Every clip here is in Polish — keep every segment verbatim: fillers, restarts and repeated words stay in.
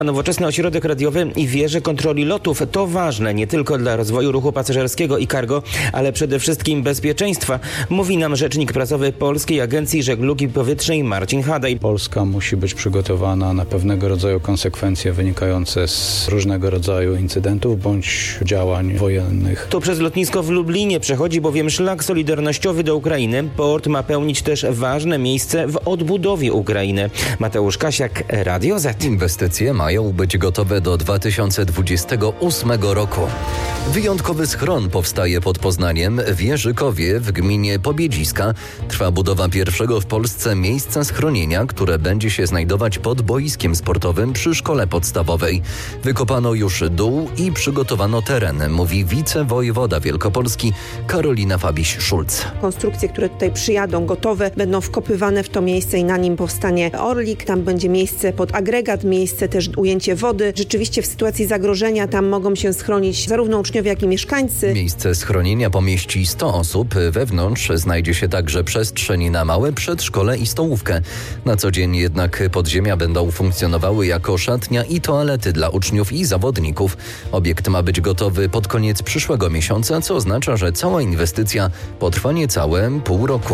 Nowoczesny ośrodek radiowy i wieże kontroli lotów to ważne nie tylko dla rozwoju ruchu pasażerskiego i cargo, ale przede wszystkim bezpieczeństwa, mówi nam rzecznik prasowy Polskiej Agencji Żeglugi Powietrznej Marcin Hadaj. Polska musi być przygotowana na pewnego rodzaju konsekwencje wynikające z różnego rodzaju incydentów bądź działań wojennych. To przez lotnisko w Lublinie przechodzi bowiem szlak solidarnościowy do Ukrainy. Port ma pełnić też ważne miejsce w odbudowie Ukrainy. Mateusz Kasiak, Radio Z. Inwestycje mają mają być gotowe do dwa tysiące dwudziestego ósmego roku. Wyjątkowy schron powstaje pod Poznaniem w Jerzykowie w gminie Pobiedziska. Trwa budowa pierwszego w Polsce miejsca schronienia, które będzie się znajdować pod boiskiem sportowym przy szkole podstawowej. Wykopano już dół i przygotowano teren, mówi wicewojewoda Wielkopolski Karolina Fabiś-Szulc. Konstrukcje, które tutaj przyjadą gotowe, będą wkopywane w to miejsce i na nim powstanie orlik. Tam będzie miejsce pod agregat, miejsce też ujęcie wody. Rzeczywiście w sytuacji zagrożenia tam mogą się schronić zarówno uczniowie, jak i mieszkańcy. Miejsce schronienia pomieści sto osób. Wewnątrz znajdzie się także przestrzeń na małe przedszkole i stołówkę. Na co dzień jednak podziemia będą funkcjonowały jako szatnia i toalety dla uczniów i zawodników. Obiekt ma być gotowy pod koniec przyszłego miesiąca, co oznacza, że cała inwestycja potrwa niecałe pół roku.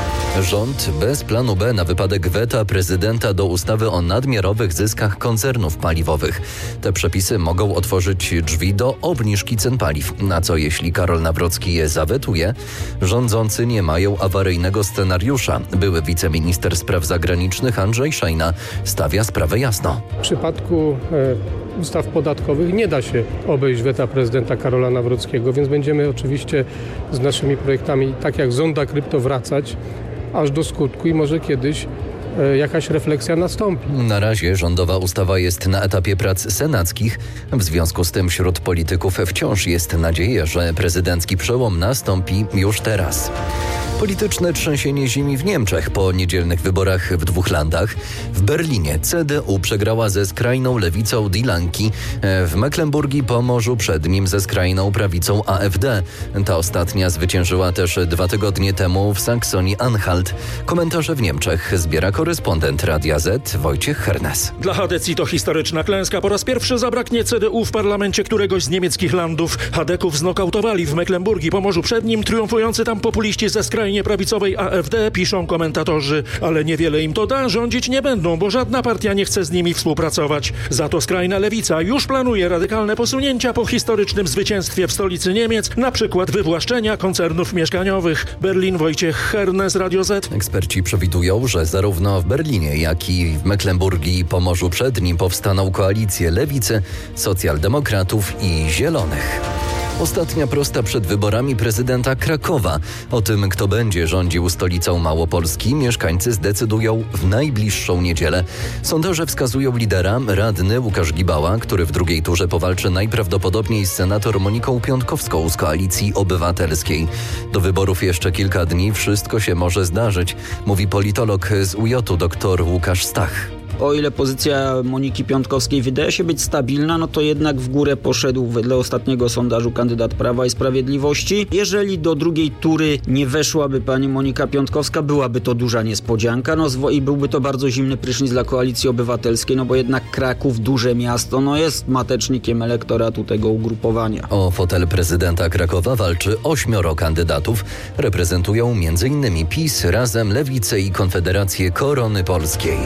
Rząd bez planu B na wypadek weta prezydenta do ustawy o nadmiarowych zyskach koncernów paliwowych. Te przepisy mogą otworzyć drzwi do obniżki cen paliw. Na co jeśli Karol Nawrocki je zawetuje? Rządzący nie mają awaryjnego scenariusza. Były wiceminister spraw zagranicznych Andrzej Szejna stawia sprawę jasno. W przypadku e, ustaw podatkowych nie da się obejść weta prezydenta Karola Nawrockiego, więc będziemy oczywiście z naszymi projektami, tak jak zonda krypto, wracać aż do skutku i może kiedyś e, jakaś refleksja nastąpi. Na razie rządowa ustawa jest na etapie prac senackich. W związku z tym wśród polityków wciąż jest nadzieja, że prezydencki przełom nastąpi już teraz. Polityczne trzęsienie ziemi w Niemczech po niedzielnych wyborach w dwóch landach. W Berlinie C D U przegrała ze skrajną lewicą Die Linke. W Mecklenburgii Pomorzu przed nim ze skrajną prawicą A F D. Ta ostatnia zwyciężyła też dwa tygodnie temu w Saksonii-Anhalt. Komentarze w Niemczech zbiera korespondent Radia Z Wojciech Hernes. Dla Hadecji to historyczna klęska. Po raz pierwszy zabraknie C D U w parlamencie któregoś z niemieckich landów. Hadeków znokautowali w Mecklenburgii Pomorzu przed nim triumfujący tam populiści ze skrajnej prawicowej A F D, piszą komentatorzy. Ale niewiele im to da, rządzić nie będą, bo żadna partia nie chce z nimi współpracować. Za to skrajna lewica już planuje radykalne posunięcia po historycznym zwycięstwie w stolicy Niemiec, na przykład wywłaszczenia koncernów mieszkaniowych. Berlin, Wojciech Hernes, Radio Z. Eksperci przewidują, że zarówno w Berlinie, jak i w Mecklenburgii Pomorzu przed nim powstaną koalicje lewicy, socjaldemokratów i zielonych. Ostatnia prosta przed wyborami prezydenta Krakowa. O tym, kto będzie rządził stolicą Małopolski, mieszkańcy zdecydują w najbliższą niedzielę. Sondaże wskazują lidera, radny Łukasz Gibała, który w drugiej turze powalczy najprawdopodobniej z senator Moniką Piątkowską z Koalicji Obywatelskiej. Do wyborów jeszcze kilka dni, wszystko się może zdarzyć, mówi politolog z U J u dr Łukasz Stach. O ile pozycja Moniki Piątkowskiej wydaje się być stabilna, no to jednak w górę poszedł wedle ostatniego sondażu kandydat Prawa i Sprawiedliwości. Jeżeli do drugiej tury nie weszłaby pani Monika Piątkowska, byłaby to duża niespodzianka, no i byłby to bardzo zimny prysznic dla Koalicji Obywatelskiej, no bo jednak Kraków, duże miasto, no jest matecznikiem elektoratu tego ugrupowania. O fotel prezydenta Krakowa walczy ośmioro kandydatów. Reprezentują m.in. PiS, Razem, Lewicę i Konfederację Korony Polskiej.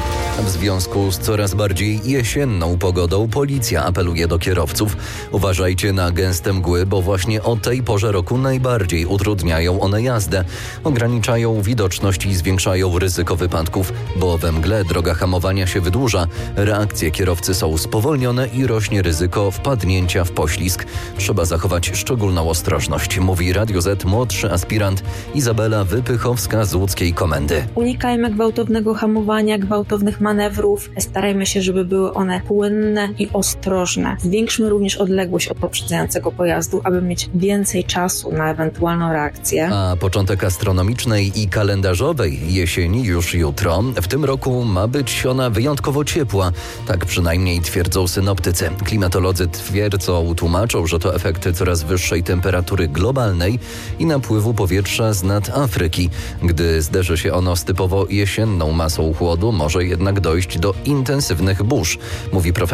W związku z coraz bardziej jesienną pogodą policja apeluje do kierowców. Uważajcie na gęste mgły, bo właśnie o tej porze roku najbardziej utrudniają one jazdę. Ograniczają widoczność i zwiększają ryzyko wypadków, bo we mgle droga hamowania się wydłuża. Reakcje kierowcy są spowolnione i rośnie ryzyko wpadnięcia w poślizg. Trzeba zachować szczególną ostrożność, mówi Radio Z młodszy aspirant Izabela Wypychowska z łódzkiej komendy. Unikajmy gwałtownego hamowania, gwałtownych manewrów. Starajmy się, żeby były one płynne i ostrożne. Zwiększmy również odległość od poprzedzającego pojazdu, aby mieć więcej czasu na ewentualną reakcję. A początek astronomicznej i kalendarzowej jesieni już jutro. W tym roku ma być ona wyjątkowo ciepła. Tak przynajmniej twierdzą synoptycy. Klimatolodzy twierdzą, tłumaczą, że to efekty coraz wyższej temperatury globalnej i napływu powietrza z nad Afryki. Gdy zderzy się ono z typowo jesienną masą chłodu, może jednak jednak dojść do intensywnych burz, mówi profesor